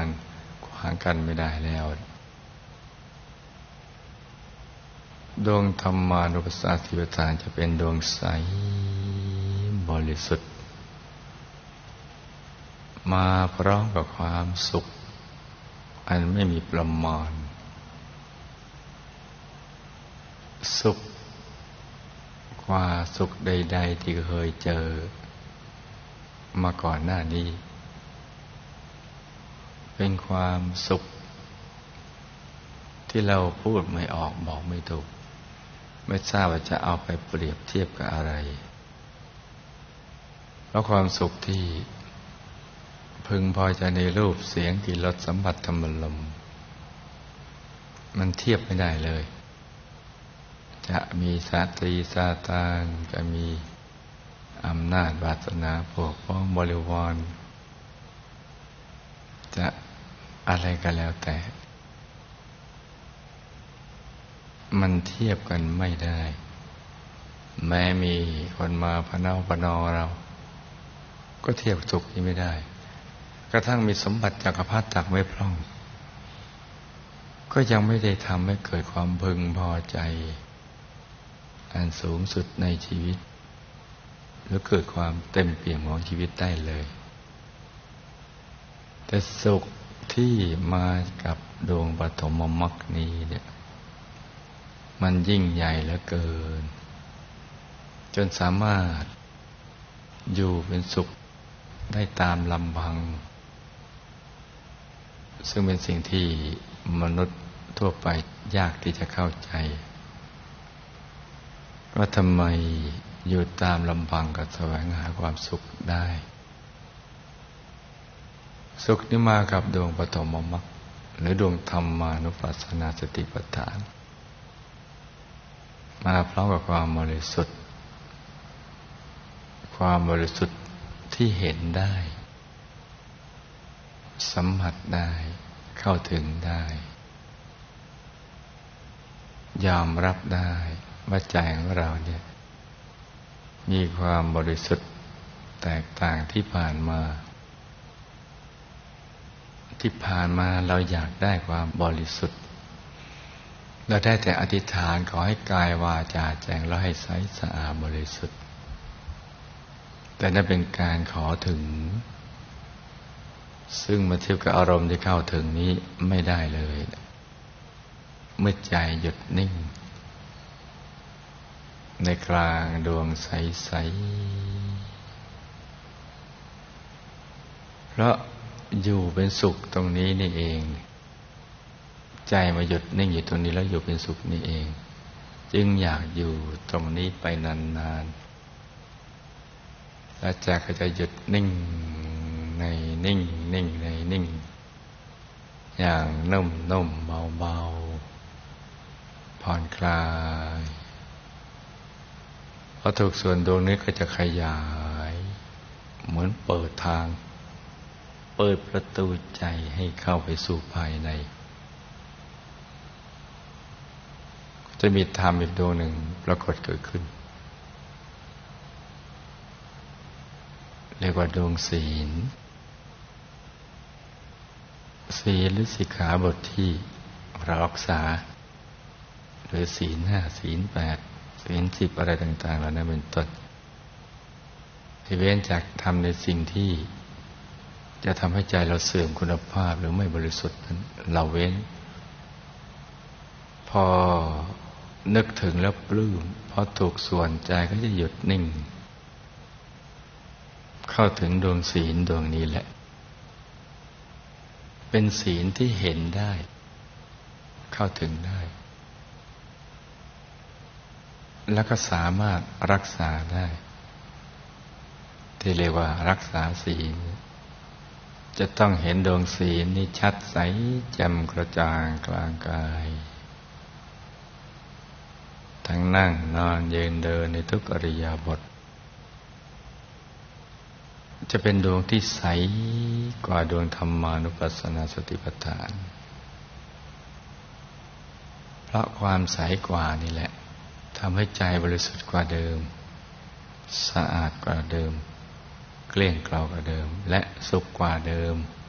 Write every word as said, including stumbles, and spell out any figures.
ารขวางกันไม่ได้แล้วดวงธรรมานุปัสสนาสติปัฏฐานจะเป็นดวงใสบริสุทธิ์มาพร้อมกับความสุขอันไม่มีประมาณสุขกว่าสุขใดๆที่เคยเจอมาก่อนหน้านี้เป็นความสุขที่เราพูดไม่ออกบอกไม่ถูกไม่ทราบว่าจะเอาไปเปรียบเทียบกับอะไรเพราะความสุขที่พึงพอใจในรูปเสียงกลิ่นรสสัมผัสธรรมลมมันเทียบไม่ได้เลยจะมีสตรีสาตานจะมีอำนาจวาสนาพวกพ้องบริวารจะอะไรก็แล้วแต่มันเทียบกันไม่ได้แม้มีคนมาพเนาพนอเราก็เทียบสุขนี้ไม่ได้กระทั่งมีสมบัติจักรพรรดิตักไว้พร่องก็ยังไม่ได้ทำให้เกิดความพึงพอใจอันสูงสุดในชีวิตหรือเกิดความเต็มเปี่ยมของชีวิตได้เลยแต่สุขที่มากับดวงปฐมมรรคนี้เนี่ยมันยิ่งใหญ่เหลือเกินจนสามารถอยู่เป็นสุขได้ตามลำพังซึ่งเป็นสิ่งที่มนุษย์ทั่วไปยากที่จะเข้าใจว่าทำไมอยู่ตามลำพังก็แสวงหาความสุขได้สุขนี้มากับดวงปฐมมรรคหรือดวงธรรมานุปัสสนาสติปัฏฐานมาพร้อมกับความบริสุทธิ์ความบริสุทธิ์ที่เห็นได้สัมผัสได้เข้าถึงได้ยอมรับได้ว่าใจของเราเนี่ยมีความบริสุทธิ์แตกต่างที่ผ่านมาที่ผ่านมาเราอยากได้ความบริสุทธิ์เราได้แต่อธิษฐานขอให้กายวาจาแจ้งแล้วให้ใสสะอาดบริสุทธิ์แต่นั่นเป็นการขอถึงซึ่งมาเทียบกับอารมณ์ที่เข้าถึงนี้ไม่ได้เลยเมื่อใจหยุดนิ่งในกลางดวงใสๆเพราะอยู่เป็นสุขตรงนี้นี่เองใจมาหยุดนิ่งอยู่ตรงนี้แล้วอยู่เป็นสุขนี่เองจึงอยากอยู่ตรงนี้ไปนานๆแล้วใจก็จะหยุดนิ่งในนิ่งนิ่งในนิ่งอย่างนุ่มนุ่มเบาเบาผ่อนคลายพอถูกส่วนดวงนี้ก็จะขยายเหมือนเปิดทางเปิดประตูใจให้เข้าไปสู่ภายในจะมีธรรมอีกดวงหนึ่งปรากฏเกิดขึ้นเรียกว่าดวงศีลศีลหรือสิกขาบทที่เรารักษาหรือศีลห้าศีลแปดศีลสิบอะไรต่างๆเหล่านั้นเป็นต้นที่เว้นจากทำในสิ่งที่จะทำให้ใจเราเสื่อมคุณภาพหรือไม่บริสุทธิ์นั้นเราเว้นพอนึกถึงแล้วปลื้มพอถูกส่วนใจก็จะหยุดนิ่งเข้าถึงดวงศีลดวงนี้แหละเป็นศีลที่เห็นได้เข้าถึงได้แล้วก็สามารถรักษาได้ที่เรียกว่ารักษาศีลจะต้องเห็นดวงศีลนี้ชัดใสแจ่มกระจ่างกลางกายทั้งนั่งนอนยืนเดินในทุกอิริยาบถจะเป็นดวงที่ใสกว่าดวงธรรมานุปัสสนาสติปัฏฐานเพราะความใสกว่านี่แหละทำให้ใจบริสุทธิ์กว่าเดิมสะอาดกว่าเดิมเกลี้ยงเกลากว่าเดิมและสุขกว่าเดิม